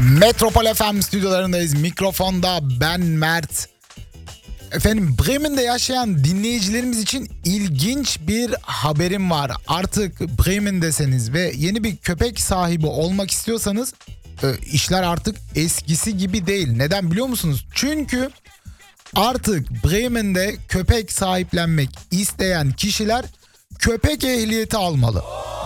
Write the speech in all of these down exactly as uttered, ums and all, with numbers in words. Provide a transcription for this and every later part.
Metropol F M stüdyolarındayız. Mikrofonda ben Mert. Efendim, Bremen'de yaşayan dinleyicilerimiz için ilginç bir haberim var. Artık Bremen'deseniz ve yeni bir köpek sahibi olmak istiyorsanız işler artık eskisi gibi değil. Neden biliyor musunuz? Çünkü artık Bremen'de köpek sahiplenmek isteyen kişiler köpek ehliyeti almalı.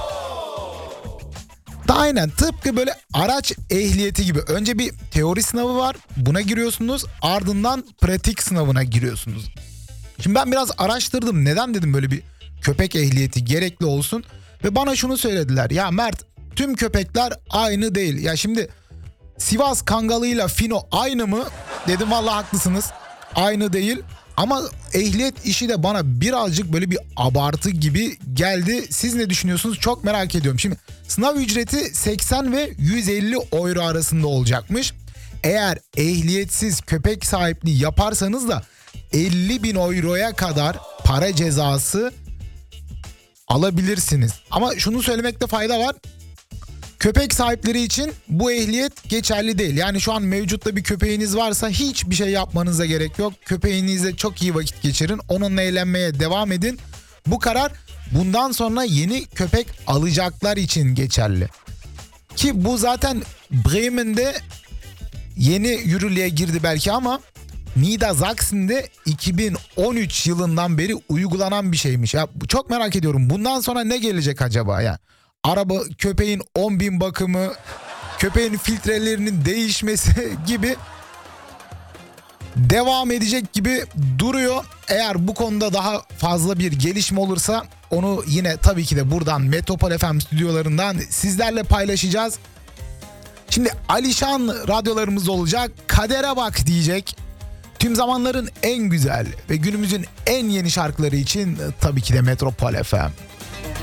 Aynen, tıpkı böyle araç ehliyeti gibi. Önce bir teori sınavı var. Buna giriyorsunuz. Ardından pratik sınavına giriyorsunuz. Şimdi ben biraz araştırdım. Neden dedim böyle bir köpek ehliyeti gerekli olsun. Ve bana şunu söylediler. Ya Mert, tüm köpekler aynı değil. Ya şimdi Sivas Kangalı'yla Fino aynı mı? Dedim vallahi haklısınız. Aynı değil. Ama ehliyet işi de bana birazcık böyle bir abartı gibi geldi. Siz ne düşünüyorsunuz? Çok merak ediyorum. Şimdi sınav ücreti seksen ve yüz elli euro arasında olacakmış. Eğer ehliyetsiz köpek sahipliği yaparsanız da elli bin euroya kadar para cezası alabilirsiniz. Ama şunu söylemekte fayda var. Köpek sahipleri için bu ehliyet geçerli değil. Yani şu an mevcutta bir köpeğiniz varsa hiçbir şey yapmanıza gerek yok. Köpeğinizle çok iyi vakit geçirin. Onunla eğlenmeye devam edin. Bu karar bundan sonra yeni köpek alacaklar için geçerli. Ki bu zaten Bremen'de yeni yürürlüğe girdi belki ama Niedersachsen'de iki bin on üç yılından beri uygulanan bir şeymiş. Ya çok merak ediyorum. Bundan sonra ne gelecek acaba ya? Araba, köpeğin on bin bakımı, köpeğin filtrelerinin değişmesi gibi devam edecek gibi duruyor. Eğer bu konuda daha fazla bir gelişme olursa onu yine tabii ki de buradan Metropol F M stüdyolarından sizlerle paylaşacağız. Şimdi Alişan radyolarımız olacak. Kadere bak diyecek. Tüm zamanların en güzel ve günümüzün en yeni şarkıları için tabii ki de Metropol F M.